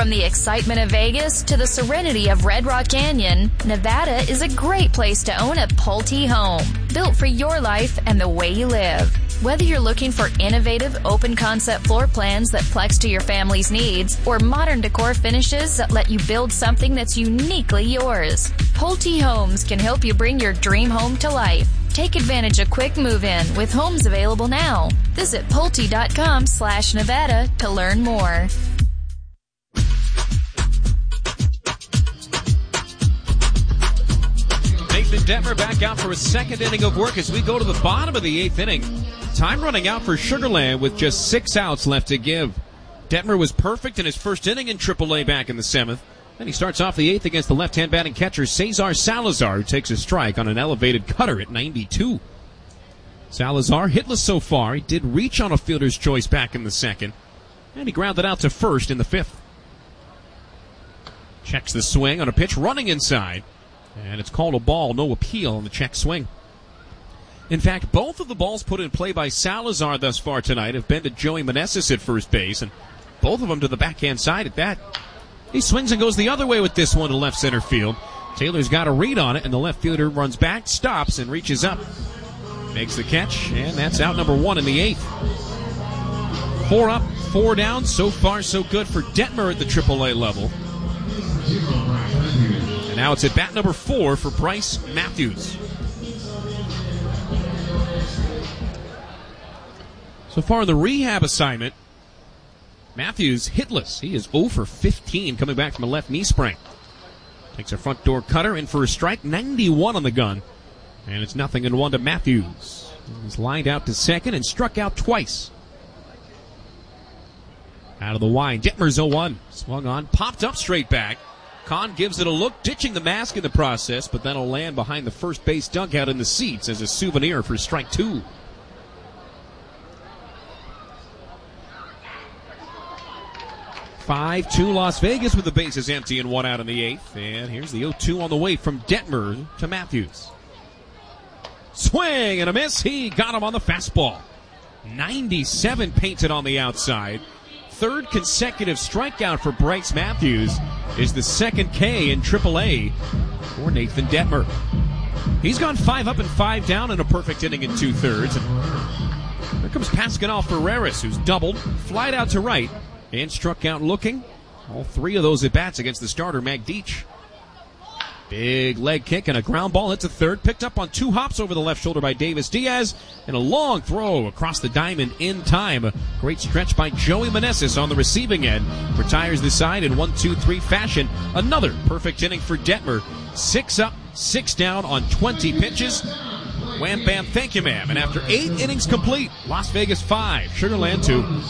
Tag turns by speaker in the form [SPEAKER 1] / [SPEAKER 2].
[SPEAKER 1] From the excitement of Vegas to the serenity of Red Rock Canyon, Nevada is a great place to own a Pulte home, built for your life and the way you live. Whether you're looking for innovative, open-concept floor plans that flex to your family's needs, or modern decor finishes that let you build something that's uniquely yours, Pulte Homes can help you bring your dream home to life. Take advantage of quick move-in with homes available now. Visit Pulte.com/Nevada to learn more.
[SPEAKER 2] Nathan Detmer back out for a second inning of work as we go to the bottom of the eighth inning. Time running out for Sugar Land with just 6 outs left to give. Detmer was perfect in his first inning in AAA back in the 7th. Then he starts off the 8th against the left-hand batting catcher Cesar Salazar, who takes a strike on an elevated cutter at 92. Salazar hitless so far. He did reach on a fielder's choice back in the 2nd, and he grounded out to first in the 5th. Checks the swing on a pitch running inside, and it's called a ball. No appeal on the check swing. In fact, both of the balls put in play by Salazar thus far tonight have been to Joey Meneses at first base, and both of them to the backhand side at that. He swings and goes the other way with this one to left center field. Taylor's got a read on it, and the left fielder runs back, stops, and reaches up. Makes the catch, and that's out number 1 in the 8th. 4 up, 4 down. So far, so good for Detmer at the AAA level. And now it's at bat number 4 for Bryce Matthews. So far in the rehab assignment, Matthews hitless. He is 0 for 15 coming back from a left knee sprain. Takes a front door cutter in for a strike. 91 on the gun. And it's 0-1 to Matthews. He's lined out to second and struck out twice. Out of the wide. Detmer's 0-1. Swung on. Popped up straight back. Kahn gives it a look, ditching the mask in the process, but then will land behind the first base dugout in the seats as a souvenir for strike 2. 5-2 Las Vegas with the bases empty and 1 out in the 8th. And here's the 0-2 on the way from Detmer to Matthews. Swing and a miss. He got him on the fastball. 97 painted on the outside. 3rd consecutive strikeout for Bryce Matthews is the 2nd K in AAA for Nathan Detmer. He's gone 5 up and 5 down in a perfect inning in 2/3. And here comes Pascual Ferreras, who's doubled, flied out to right, and struck out looking. All 3 of those at-bats against the starter, Magdic. Big leg kick and a ground ball hits a third. Picked up on 2 hops over the left shoulder by Davis Diaz. And a long throw across the diamond in time. A great stretch by Joey Meneses on the receiving end. Retires the side in 1-2-3 fashion. Another perfect inning for Detmer. 6 up, 6 down on 20 pitches. Wham, bam, thank you, ma'am. And after 8 innings complete, Las Vegas 5, Sugar Land 2.